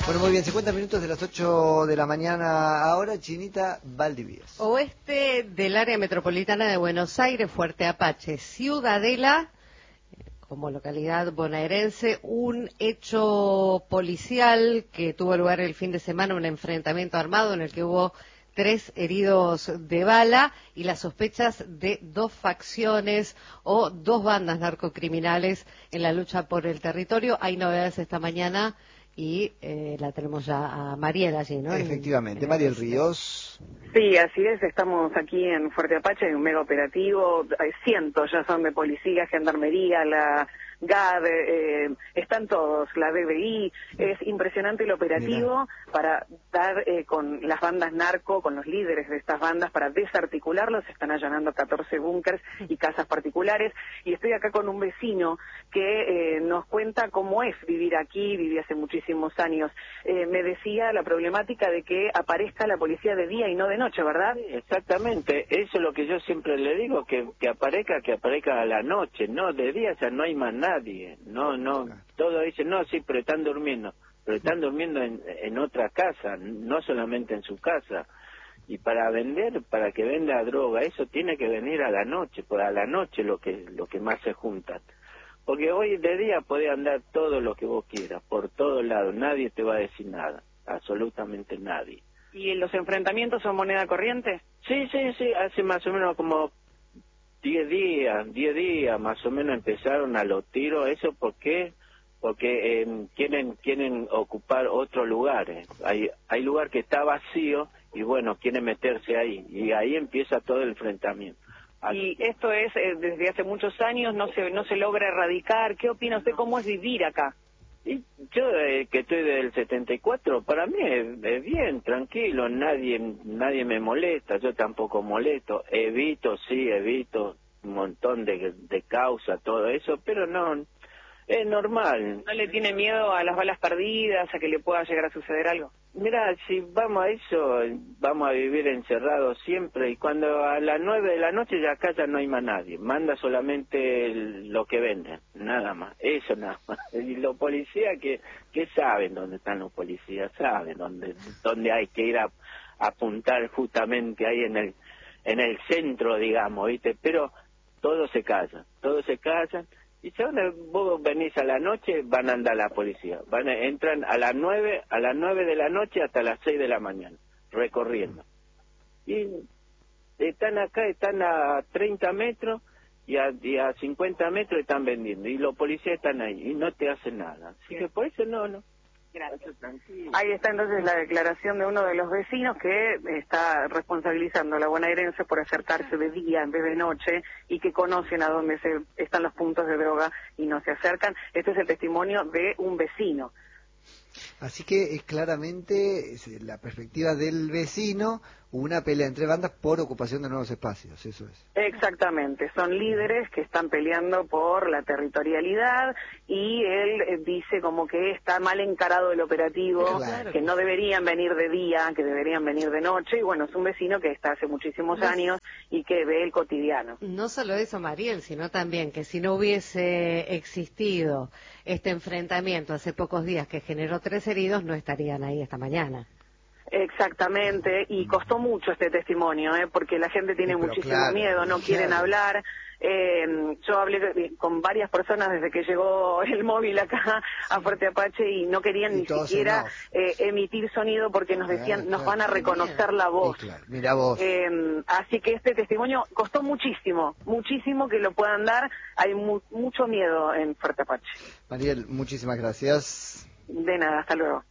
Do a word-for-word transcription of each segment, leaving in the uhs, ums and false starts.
Bueno, muy bien, cincuenta minutos de las ocho de la mañana ahora, Chinita Valdivieso. Oeste del área metropolitana de Buenos Aires, Fuerte Apache, Ciudadela, como localidad bonaerense, un hecho policial que tuvo lugar el fin de semana, un enfrentamiento armado en el que hubo tres heridos de bala y las sospechas de dos facciones o dos bandas narcocriminales en la lucha por el territorio. Hay novedades esta mañana y eh, la tenemos ya a Mariel allí, ¿no? Efectivamente, Mariel Ríos. Sí, así es, estamos aquí en Fuerte Apache, en un mega operativo, hay cientos ya son de policía, gendarmería, la G A D, eh, están todos, la D B I, es impresionante el operativo. Mirá. Para dar eh, con las bandas narco, con los líderes de estas bandas, para desarticularlos. Están allanando catorce búnkers y casas particulares, y estoy acá con un vecino que eh, nos cuenta cómo es vivir aquí, viví hace muchísimos años. Eh, me decía la problemática de que aparezca la policía de día y no de noche, ¿verdad? Sí, exactamente, eso es lo que yo siempre le digo, que, que aparezca, que aparezca a la noche, no, de día ya no hay más nadie, no, no, todos dicen, no, sí, pero están durmiendo, pero están durmiendo en, en otra casa, no solamente en su casa, y para vender, para que venda droga, eso tiene que venir a la noche, pues a la noche lo que, lo que más se juntan, porque hoy de día puede andar todo lo que vos quieras, por todos lados, nadie te va a decir nada, absolutamente nadie. ¿Y los enfrentamientos son moneda corriente? Sí, sí, sí, hace más o menos como diez días, diez días más o menos empezaron a los tiros. ¿Eso por qué? Porque eh, quieren quieren ocupar otros lugares. Hay hay lugar que está vacío y bueno, quieren meterse ahí. Y ahí empieza todo el enfrentamiento. Y esto es eh, desde hace muchos años, no se no se logra erradicar. ¿Qué opina usted? ¿Cómo es vivir acá? Y yo eh, que estoy del setenta y cuatro, para mí es, es bien, tranquilo, nadie nadie me molesta, yo tampoco molesto, evito, sí, evito un montón de, de causas, todo eso, pero no, es normal. ¿No le tiene miedo a las balas perdidas, a que le pueda llegar a suceder algo? Mira, si vamos a eso, vamos a vivir encerrados siempre, y cuando a las nueve de la noche ya acá ya no hay más nadie, manda solamente el, lo que venden, nada más, eso nada más. Y los policías que, que saben dónde están los policías, saben dónde, dónde hay que ir a, a apuntar justamente ahí en el, en el centro, digamos, ¿viste? Pero todos se callan, todos se callan. Y si ahora vos venís a la noche, van a andar la policía. Van a, entran a las nueve, a las nueve de la noche hasta las seis de la mañana, recorriendo. Y están acá, están a treinta metros y a, y a cincuenta metros están vendiendo. Y los policías están ahí y no te hacen nada. Así que por eso no, no. Gracias. Ahí está entonces la declaración de uno de los vecinos que está responsabilizando a la bonaerense por acercarse de día en vez de noche y que conocen a dónde se están los puntos de droga y no se acercan. Este es el testimonio de un vecino. Así que es claramente es la perspectiva del vecino, una pelea entre bandas por ocupación de nuevos espacios, eso es. Exactamente, son líderes que están peleando por la territorialidad y él eh, dice como que está mal encarado el operativo, claro, que no deberían venir de día, que deberían venir de noche, y bueno, es un vecino que está hace muchísimos no, años y que ve el cotidiano. No solo eso, Mariel, sino también que si no hubiese existido este enfrentamiento hace pocos días que generó tres heridos, no estarían ahí esta mañana. Exactamente, y costó mucho este testimonio, ¿eh? Porque la gente tiene Pero muchísimo claro, miedo, no quieren claro. hablar. Eh, yo hablé con varias personas desde que llegó el móvil acá a Fuerte Apache y no querían y ni siquiera eh, emitir sonido porque nos decían, claro, nos claro, van a reconocer la voz. Claro. Mira vos. Eh, así que este testimonio costó muchísimo, muchísimo que lo puedan dar. Hay mu mucho miedo en Fuerte Apache. Mariel, muchísimas gracias. De nada, hasta luego.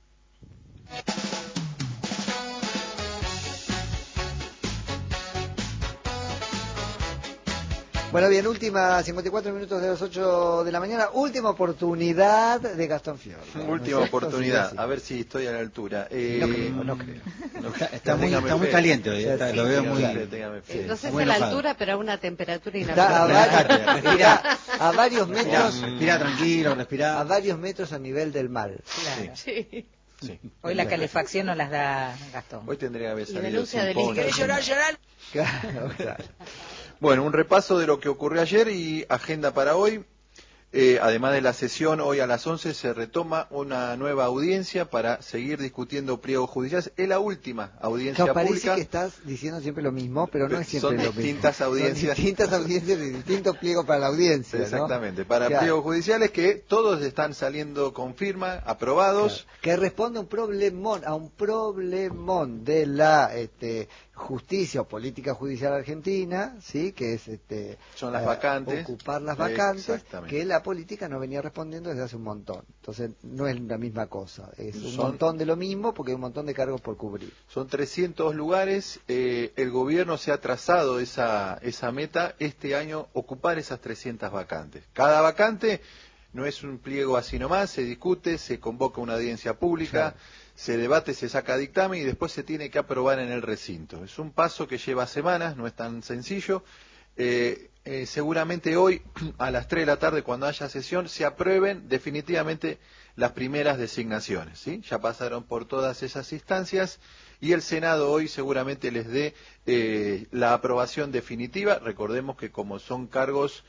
Bueno, bien, última, cincuenta y cuatro minutos de las ocho de la mañana, última oportunidad de Gastón Fiorla. Última ¿no oportunidad, sí, sí. A ver si estoy a la altura. Eh, no creo, no creo. No, está está, muy, está muy caliente hoy, está, sí, lo veo muy... Sí, no sé si a la altura, pero a una temperatura está a, varios, respira, a varios metros... Respira, respira tranquilo, respira. A varios metros a nivel del mar. Claro. Sí. Sí. Hoy la calefacción no las da Gastón. Hoy tendría que haber salido. Y denuncia del ¿Querés llorar, llorar? Claro, claro. Bueno, un repaso de lo que ocurrió ayer y agenda para hoy. Eh, además de la sesión, hoy a las once se retoma una nueva audiencia para seguir discutiendo pliegos judiciales. Es la última audiencia Claro, parece pública. que estás diciendo siempre lo mismo, pero no es siempre Son lo mismo. distintas audiencias. Son distintas audiencias y distintos pliegos para la audiencia, ¿no? Exactamente, para Claro. pliegos judiciales que todos están saliendo con firma, aprobados. Claro. Que responde a un problemón, a un problemón de la este, justicia o política judicial argentina, sí, que es este, Son las eh, vacantes. ocupar las vacantes, Exactamente. que la política no venía respondiendo desde hace un montón. Entonces no es la misma cosa, es un Son- montón de lo mismo porque hay un montón de cargos por cubrir. Son trescientos lugares, eh, el gobierno se ha trazado esa, esa meta este año, ocupar esas trescientas vacantes. Cada vacante no es un pliego así nomás, se discute, se convoca una audiencia pública, Claro. se debate, se saca dictamen y después se tiene que aprobar en el recinto. Es un paso que lleva semanas, no es tan sencillo. Eh, eh, seguramente hoy a las tres de la tarde, cuando haya sesión, se aprueben definitivamente las primeras designaciones, ¿sí? Ya pasaron por todas esas instancias y el Senado hoy seguramente les dé eh, la aprobación definitiva. Recordemos que como son cargos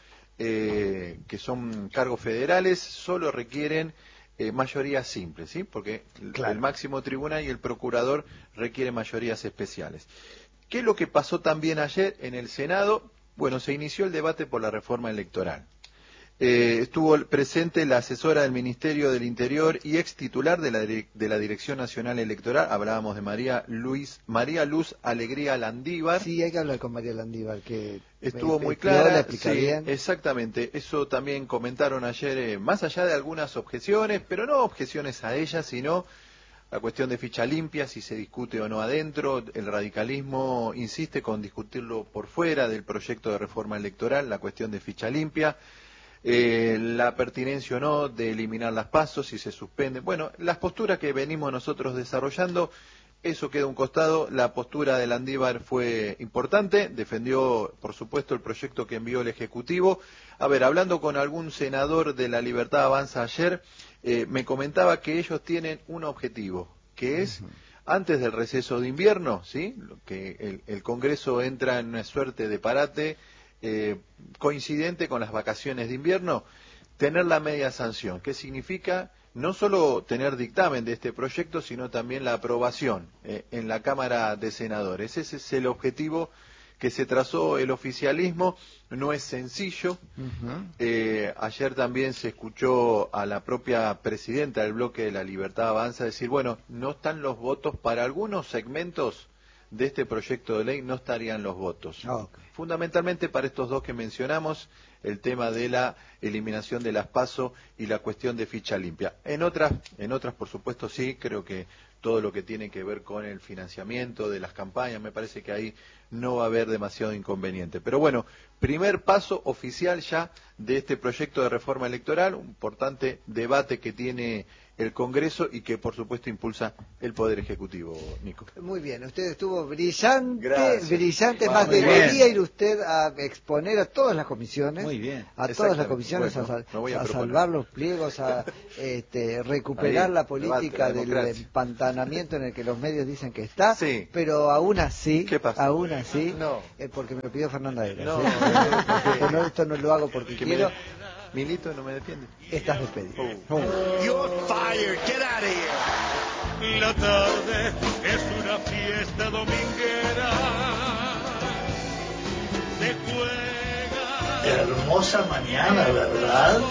eh, que son cargos federales, solo requieren eh, mayoría simple, ¿sí? Porque Claro. el máximo tribunal y el procurador requieren mayorías especiales. ¿Qué es lo que pasó también ayer en el Senado? Bueno, se inició el debate por la reforma electoral. Eh, estuvo presente la asesora del Ministerio del Interior y ex titular de la, de la Dirección Nacional Electoral, hablábamos de María Luis, María Luz Alegría Landívar. Sí, hay que hablar con María Landívar, que Estuvo me- muy explicó, la clara, explica sí, bien. exactamente. Eso también comentaron ayer, eh, más allá de algunas objeciones, pero no objeciones a ella, sino la cuestión de ficha limpia, si se discute o no adentro. El radicalismo insiste con discutirlo por fuera del proyecto de reforma electoral, la cuestión de ficha limpia. Eh, la pertinencia o no de eliminar las pasos, si se suspende. Bueno, las posturas que venimos nosotros desarrollando, eso queda a un costado. La postura de Landívar fue importante, defendió, por supuesto, el proyecto que envió el Ejecutivo. A ver, hablando con algún senador de La Libertad Avanza ayer, eh, me comentaba que ellos tienen un objetivo, que es, antes del receso de invierno, ¿sí? Que el, el Congreso entra en una suerte de parate, Eh, coincidente con las vacaciones de invierno, tener la media sanción, que significa no solo tener dictamen de este proyecto, sino también la aprobación eh, en la Cámara de Senadores. Ese es el objetivo que se trazó el oficialismo. No es sencillo. Uh-huh. Eh, ayer también se escuchó a la propia presidenta del bloque de La Libertad Avanza decir, bueno, no están los votos para algunos segmentos de este proyecto de ley, no estarían los votos. Ah, okay. Fundamentalmente para estos dos que mencionamos, el tema de la eliminación de las PASO y la cuestión de ficha limpia. En otras, en otras, por supuesto, sí, creo que todo lo que tiene que ver con el financiamiento de las campañas, me parece que ahí no va a haber demasiado inconveniente. Pero bueno, primer paso oficial ya de este proyecto de reforma electoral, un importante debate que tiene el Congreso y que por supuesto impulsa el Poder Ejecutivo, Nico. Muy bien, usted estuvo brillante, Gracias. brillante, Wow, más muy debería bien. ir usted a exponer a todas las comisiones, Muy bien. a todas las Exactamente. comisiones, Bueno, a, sal- me voy a a proponer. salvar los pliegos, a este, recuperar Ahí, la debate, política la del democracia. empantanamiento en el que los medios dicen que está, Sí. pero aún así, ¿Qué pasa? aún así, No. eh, porque me lo pidió Fernanda Eras, No, ¿eh? no, Porque no, esto no lo hago porque Que me- quiero, Milito no me defiende. estás despedido. Oh. You're fired. Get out of here. La tarde es una fiesta dominguera. Se juega. Hermosa mañana, ¿verdad?